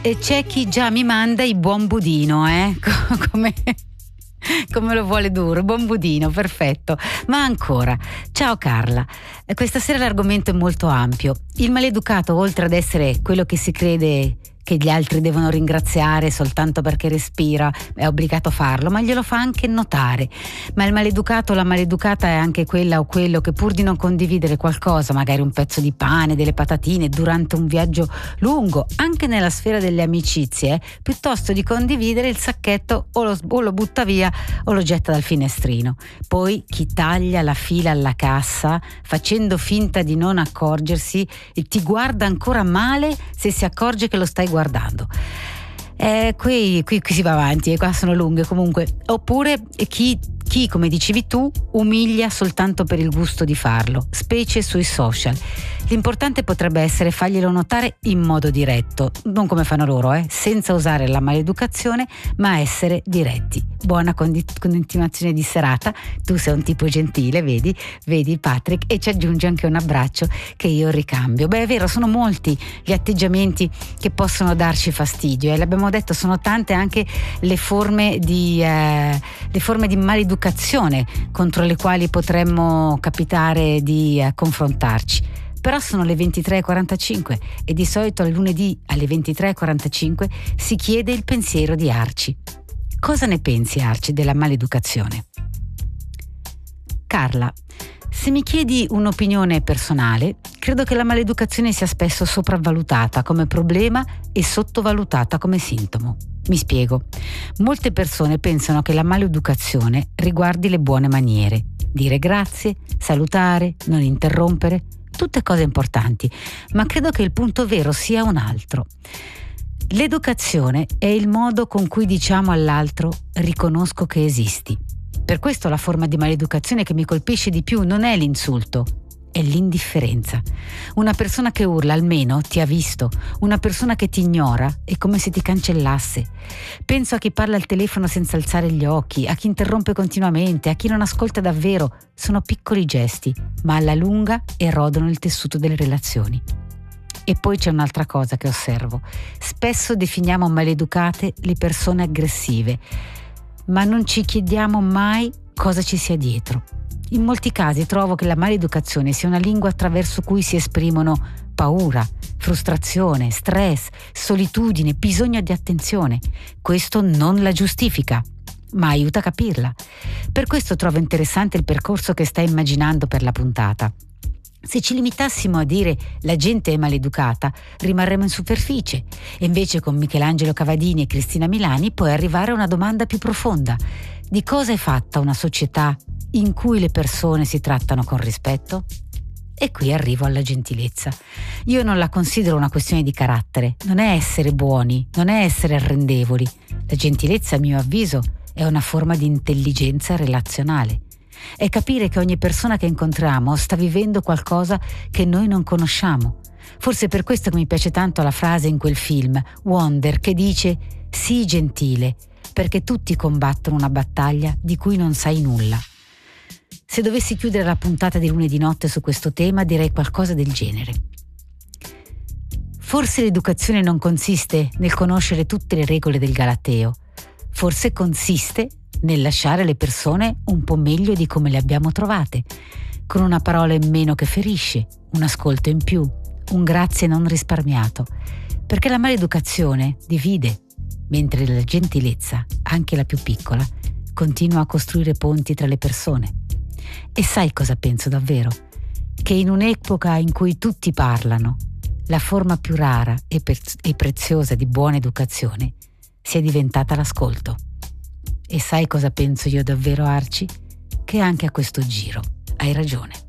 E c'è chi già mi manda il buon budino, come lo vuole duro, buon budino, perfetto. Ma ancora, ciao Carla, questa sera l'argomento è molto ampio. Il maleducato, oltre ad essere quello che si crede che gli altri devono ringraziare soltanto perché respira, è obbligato a farlo, ma glielo fa anche notare. Ma il maleducato o la maleducata è anche quella o quello che, pur di non condividere qualcosa, magari un pezzo di pane, delle patatine, durante un viaggio lungo, anche nella sfera delle amicizie, piuttosto di condividere il sacchetto o lo butta via o lo getta dal finestrino. Poi chi taglia la fila alla cassa facendo finta di non accorgersi e ti guarda ancora male se si accorge che lo stai guardando. Qui si va avanti e qua sono lunghe comunque. Oppure chi, come dicevi tu, umilia soltanto per il gusto di farlo, specie sui social. L'importante potrebbe essere farglielo notare in modo diretto, non come fanno loro, senza usare la maleducazione, ma essere diretti. Buona continuazione di serata, tu sei un tipo gentile, vedi Patrick, e ci aggiunge anche un abbraccio che io ricambio. Beh, è vero, sono molti gli atteggiamenti che possono darci fastidio, e l'abbiamo detto, sono tante anche le forme di maleducazione contro le quali potremmo capitare di confrontarci. Però sono le 23:45 e di solito il lunedì alle 23:45 si chiede il pensiero di Arci. Cosa ne pensi, Arci, della maleducazione? Carla, se mi chiedi un'opinione personale, credo che la maleducazione sia spesso sopravvalutata come problema e sottovalutata come sintomo. Mi spiego. Molte persone pensano che la maleducazione riguardi le buone maniere, dire grazie, salutare, non interrompere, tutte cose importanti, ma credo che il punto vero sia un altro. L'educazione è il modo con cui diciamo all'altro riconosco che esisti. Per questo la forma di maleducazione che mi colpisce di più non è l'insulto, è l'indifferenza. Una persona che urla almeno ti ha visto, una persona che ti ignora è come se ti cancellasse. Penso a chi parla al telefono senza alzare gli occhi, a chi interrompe continuamente, a chi non ascolta davvero. Sono piccoli gesti, ma alla lunga erodono il tessuto delle relazioni. E poi c'è un'altra cosa che osservo. Spesso definiamo maleducate le persone aggressive, ma non ci chiediamo mai cosa ci sia dietro. In molti casi trovo che la maleducazione sia una lingua attraverso cui si esprimono paura, frustrazione, stress, solitudine, bisogno di attenzione. Questo non la giustifica, ma aiuta a capirla. Per questo trovo interessante il percorso che stai immaginando per la puntata. Se ci limitassimo a dire la gente è maleducata, rimarremo in superficie, e invece con Michelangelo Cavadini e Cristina Milani puoi arrivare a una domanda più profonda. Di cosa è fatta una società in cui le persone si trattano con rispetto? E qui arrivo alla gentilezza. Io non la considero una questione di carattere, non è essere buoni, non è essere arrendevoli. La gentilezza, a mio avviso, è una forma di intelligenza relazionale. È capire che ogni persona che incontriamo sta vivendo qualcosa che noi non conosciamo. Forse per questo che mi piace tanto la frase in quel film, Wonder, che dice «Sii gentile, perché tutti combattono una battaglia di cui non sai nulla». Se dovessi chiudere la puntata di lunedì notte su questo tema, direi qualcosa del genere. Forse l'educazione non consiste nel conoscere tutte le regole del Galateo. Forse consiste nel lasciare le persone un po' meglio di come le abbiamo trovate, con una parola in meno che ferisce, un ascolto in più, un grazie non risparmiato, perché la maleducazione divide, mentre la gentilezza, anche la più piccola, continua a costruire ponti tra le persone. E sai cosa penso davvero? Che in un'epoca in cui tutti parlano, la forma più rara e preziosa di buona educazione sia diventata l'ascolto. E sai cosa penso io davvero, Arci? Che anche a questo giro hai ragione.